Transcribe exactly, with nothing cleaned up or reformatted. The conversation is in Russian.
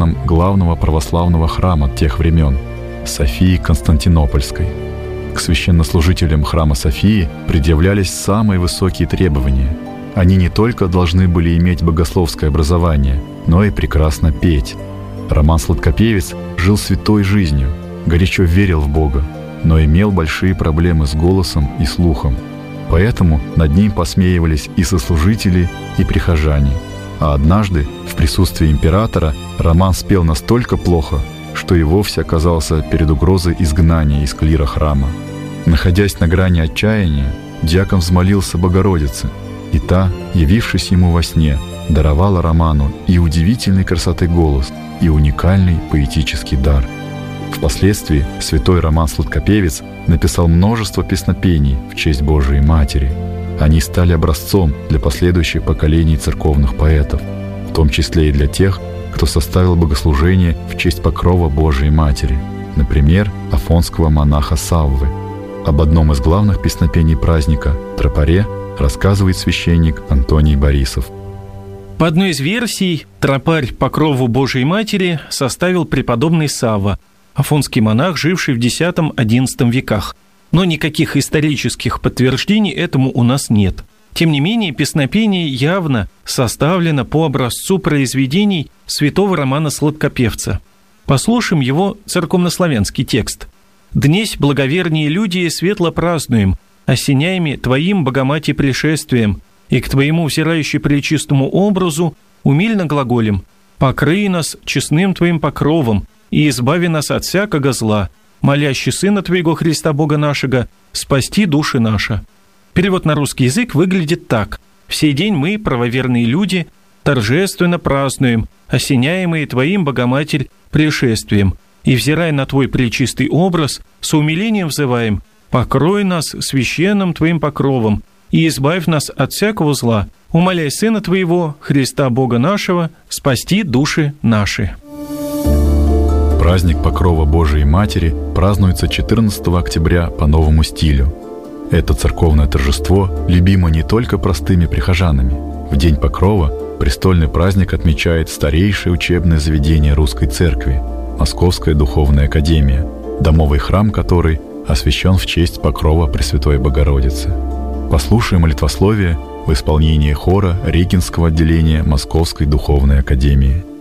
окнам главного православного храма тех времен – Софии Константинопольской. К священнослужителям храма Софии предъявлялись самые высокие требования. Они не только должны были иметь богословское образование, но и прекрасно петь. Роман Сладкопевец жил святой жизнью, горячо верил в Бога, но имел большие проблемы с голосом и слухом. Поэтому над ним посмеивались и сослужители, и прихожане. А однажды, в присутствии императора, Роман спел настолько плохо, что и вовсе оказался перед угрозой изгнания из клира храма. Находясь на грани отчаяния, дьякон взмолился Богородице, и та, явившись ему во сне, даровала Роману и удивительной красоты голос, и уникальный поэтический дар. Впоследствии святой Роман Сладкопевец написал множество песнопений в честь Божией Матери. Они стали образцом для последующих поколений церковных поэтов, в том числе и для тех, кто составил богослужение в честь покрова Божией Матери, например, афонского монаха Саввы. Об одном из главных песнопений праздника – тропаре рассказывает священник Антоний Борисов. По одной из версий, тропарь покрову Божией Матери составил преподобный Савва, афонский монах, живший в десятом-одиннадцатом веках. Но никаких исторических подтверждений этому у нас нет. Тем не менее, песнопение явно составлено по образцу произведений святого Романа Сладкопевца. Послушаем его церковнославянский текст. «Днесь, благоверние люди, светло празднуем, осеняями Твоим, Богомати, пришествием, и к Твоему взирающей пречистому образу умильно глаголем: покрый нас честным Твоим покровом и избави нас от всякого зла, молящий Сына Твоего Христа Бога нашего, спасти души наши». Перевод на русский язык выглядит так: «В сей день мы, правоверные люди, торжественно празднуем, осеняемые Твоим, Богоматерь, пришествием, и, взирая на Твой пречистый образ, с умилением взываем: покрой нас священным Твоим покровом и избавь нас от всякого зла, умоляй Сына Твоего, Христа Бога нашего, спасти души наши». Праздник Покрова Божией Матери празднуется четырнадцатого октября по новому стилю. Это церковное торжество любимо не только простыми прихожанами. В День Покрова престольный праздник отмечает старейшее учебное заведение Русской Церкви – Московская Духовная Академия, домовый храм которой освящен в честь Покрова Пресвятой Богородицы. Послушаем молитвословие в исполнении хора Регинского отделения Московской Духовной Академии.